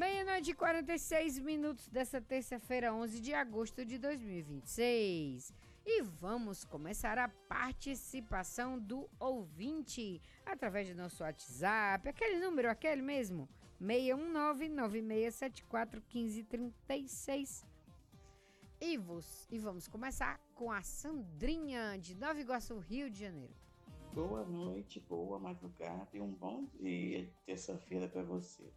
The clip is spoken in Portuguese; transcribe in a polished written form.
Meia-noite e 46 minutos dessa terça-feira, 11 de agosto de 2026. E vamos começar a participação do ouvinte através do nosso WhatsApp, aquele número, aquele mesmo, 619-9674-1536. E vamos começar com a Sandrinha, de Nova Iguaçu, Rio de Janeiro. Boa noite, boa madrugada e um bom dia, terça-feira para você.